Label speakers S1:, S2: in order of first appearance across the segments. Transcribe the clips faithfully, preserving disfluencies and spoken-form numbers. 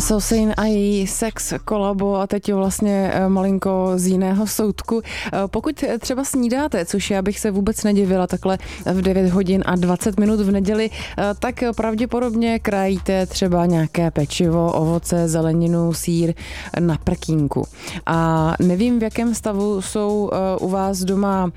S1: Sosin a její sex kolabo a teď vlastně malinko z jiného soudku. Pokud třeba snídáte, což já bych se vůbec nedivila takhle v devět hodin a dvacet minut v neděli, tak pravděpodobně krajíte třeba nějaké pečivo, ovoce, zeleninu, sýr na prkínku. A nevím, v jakém stavu jsou u vás doma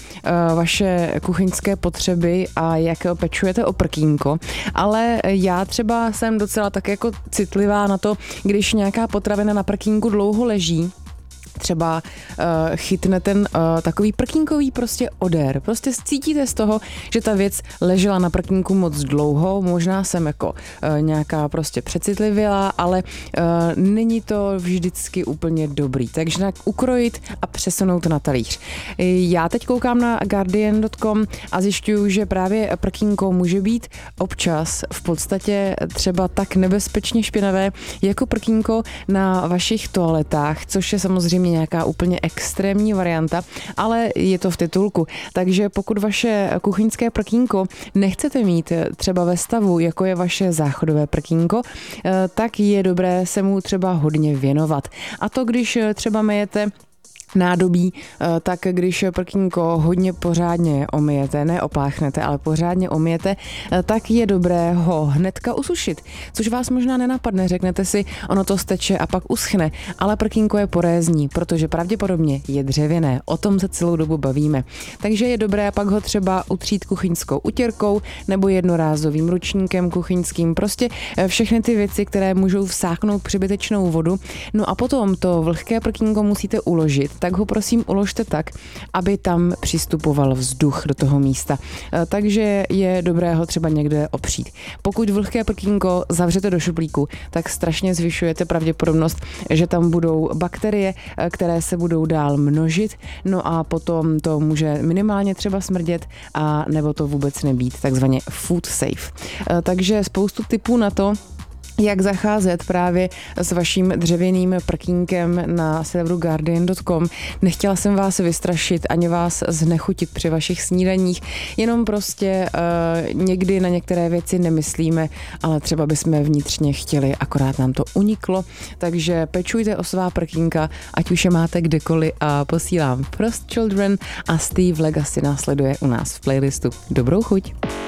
S1: vaše kuchyňské potřeby a jak pečujete o prkínko, ale já třeba jsem docela tak jako citlivá na to, když nějaká potravina na prkínku dlouho leží, třeba uh, chytne ten uh, takový prkínkový prostě odér. Prostě cítíte z toho, že ta věc ležela na prkínku moc dlouho, možná jsem jako uh, nějaká prostě přecitlivěla, ale uh, není to vždycky úplně dobrý. Takže nějak ukrojit a přesunout na talíř. Já teď koukám na guardian tečka com a zjišťuju, že právě prkínko může být občas v podstatě třeba tak nebezpečně špinavé jako prkínko na vašich toaletách, což je samozřejmě nějaká úplně extrémní varianta, ale je to v titulku. Takže pokud vaše kuchyňské prkínko nechcete mít třeba ve stavu, jako je vaše záchodové prkínko, tak je dobré se mu třeba hodně věnovat. A to, když třeba myjete nádobí, tak když prkínko hodně pořádně omyjete, ne opláchnete, ale pořádně omyjete, tak je dobré ho hnedka usušit. Což vás možná nenapadne, řeknete si, ono to steče a pak uschne, ale prkínko je porézní, protože pravděpodobně je dřevěné, o tom se celou dobu bavíme. Takže je dobré pak ho třeba utřít kuchyňskou utěrkou nebo jednorázovým ručníkem kuchyňským, prostě všechny ty věci, které můžou vsáknout přebytečnou vodu. No a potom to vlhké prkínko musíte uložit, tak ho prosím uložte tak, aby tam přistupoval vzduch do toho místa. Takže je dobré ho třeba někde opřít. Pokud vlhké prkínko zavřete do šuplíku, tak strašně zvyšujete pravděpodobnost, že tam budou bakterie, které se budou dál množit, no a potom to může minimálně třeba smrdět a nebo to vůbec nebýt, takzvaně food safe. Takže spoustu tipů na to, jak zacházet právě s vaším dřevěným prkínkem na serveru guardian tečka com. Nechtěla jsem vás vystrašit ani vás znechutit při vašich snídaních, jenom prostě uh, někdy na některé věci nemyslíme, ale třeba bychom vnitřně chtěli, akorát nám to uniklo, takže pečujte o svá prkínka, ať už je máte kdekoliv a posílám Frost Children a Steve Legacy následuje u nás v playlistu. Dobrou chuť!